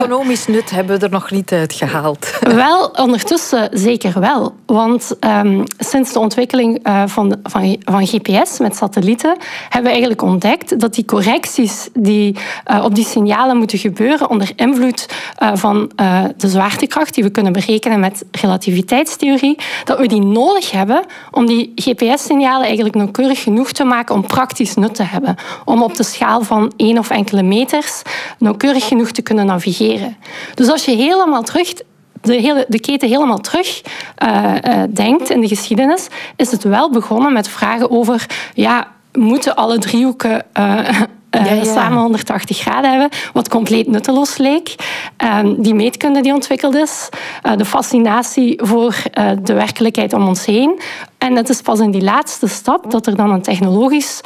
Economisch nut hebben we er nog niet uitgehaald. Wel, ondertussen zeker wel. Want sinds de ontwikkeling van GPS met satellieten hebben we eigenlijk ontdekt dat die correcties die op die signalen moeten gebeuren onder invloed van de zwaartekracht die we kunnen berekenen met relativiteitstheorie, dat we die nodig hebben om die GPS-signalen eigenlijk nauwkeurig genoeg te maken om praktisch nut te hebben. Om op de schaal van 1 of enkele meters nauwkeurig genoeg te kunnen navigeren. Dus als je helemaal terug de keten helemaal terug denkt in de geschiedenis, is het wel begonnen met vragen over, moeten alle driehoeken samen 180 graden hebben, wat compleet nutteloos leek. Die meetkunde die ontwikkeld is, de fascinatie voor de werkelijkheid om ons heen. En het is pas in die laatste stap dat er dan een technologisch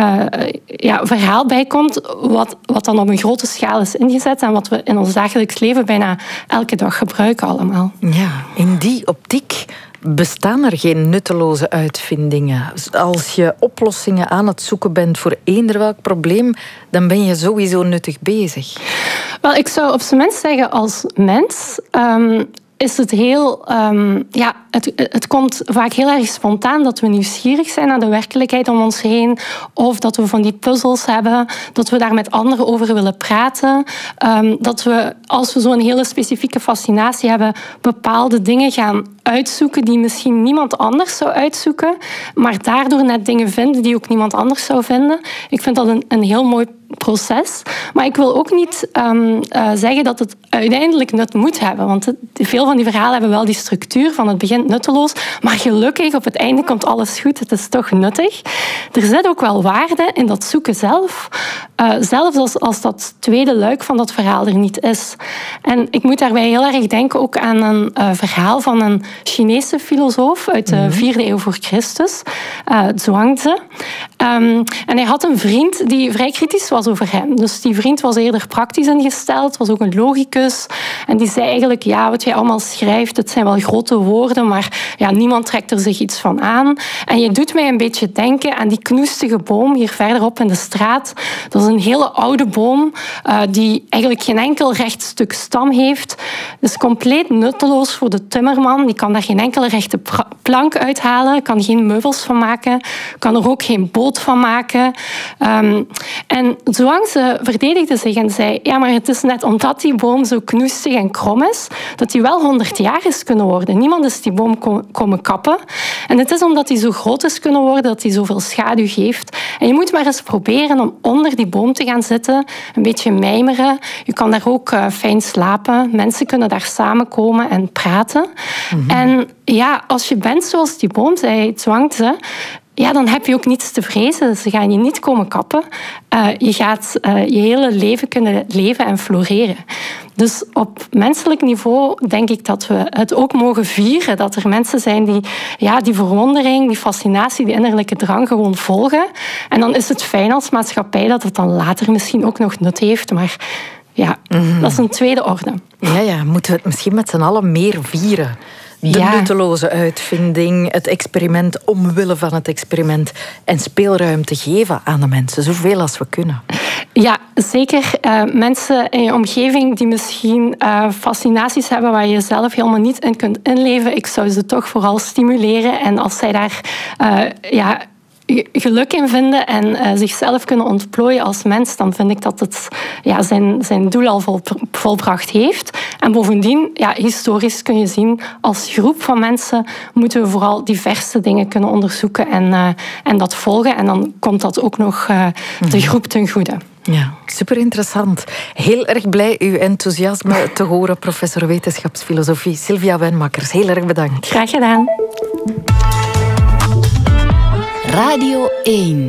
verhaal bij komt, wat dan op een grote schaal is ingezet en wat we in ons dagelijks leven bijna elke dag gebruiken allemaal. Ja, in die optiek bestaan er geen nutteloze uitvindingen. Als je oplossingen aan het zoeken bent voor eender welk probleem, dan ben je sowieso nuttig bezig. Wel, ik zou op zijn minst zeggen als mens is het heel... Het komt vaak heel erg spontaan dat we nieuwsgierig zijn naar de werkelijkheid om ons heen. Of dat we van die puzzels hebben. Dat we daar met anderen over willen praten. Dat we, als we zo'n hele specifieke fascinatie hebben, bepaalde dingen gaan uitzoeken die misschien niemand anders zou uitzoeken. Maar daardoor net dingen vinden die ook niemand anders zou vinden. Ik vind dat een heel mooi proces. Maar ik wil ook niet zeggen dat het uiteindelijk nut moet hebben. Want veel van die verhalen hebben wel die structuur van het begint nutteloos. Maar gelukkig, op het einde komt alles goed. Het is toch nuttig. Er zit ook wel waarde in dat zoeken zelf. Zelfs als dat tweede luik van dat verhaal er niet is. En ik moet daarbij heel erg denken ook aan een verhaal van een Chinese filosoof uit de 4e eeuw voor Christus. Zhuangzi. En hij had een vriend die vrij kritisch was over hem. Dus die vriend was eerder praktisch ingesteld, was ook een logicus. En die zei eigenlijk, wat jij allemaal schrijft, het zijn wel grote woorden, maar niemand trekt er zich iets van aan. En je doet mij een beetje denken aan die knoestige boom hier verderop in de straat. Dat is een hele oude boom die eigenlijk geen enkel recht stuk stam heeft. Dat is compleet nutteloos voor de timmerman. Die kan daar geen enkele rechte plank uithalen, kan geen meubels van maken, kan er ook geen boot van maken. En Zhuangzi verdedigde zich en zei, maar het is net omdat die boom zo knoestig en krom is, dat die wel 100 jaar is kunnen worden. Niemand is die boom komen kappen. En het is omdat die zo groot is kunnen worden, dat die zoveel schaduw geeft. En je moet maar eens proberen om onder die boom te gaan zitten, een beetje mijmeren. Je kan daar ook fijn slapen. Mensen kunnen daar samenkomen en praten. En als je bent zoals die boom, zei Zhuangzi, dan heb je ook niets te vrezen. Ze gaan je niet komen kappen. Je gaat je hele leven kunnen leven en floreren. Dus op menselijk niveau denk ik dat we het ook mogen vieren. Dat er mensen zijn die die verwondering, die fascinatie, die innerlijke drang gewoon volgen. En dan is het fijn als maatschappij dat het dan later misschien ook nog nut heeft. Maar dat is een tweede orde. Ja, moeten we het misschien met z'n allen meer vieren? De nutteloze uitvinding, het experiment omwille van het experiment en speelruimte geven aan de mensen, zoveel als we kunnen. Ja, zeker. Mensen in je omgeving die misschien fascinaties hebben waar je zelf helemaal niet in kunt inleven, ik zou ze toch vooral stimuleren. En als zij daar geluk in vinden en zichzelf kunnen ontplooien als mens, dan vind ik dat het zijn doel al volbracht heeft. En bovendien, historisch kun je zien, als groep van mensen moeten we vooral diverse dingen kunnen onderzoeken en dat volgen. En dan komt dat ook nog de groep ten goede. Ja, super interessant. Heel erg blij uw enthousiasme te horen, professor wetenschapsfilosofie Sylvia Wijnmakers. Heel erg bedankt. Graag gedaan. Radio 1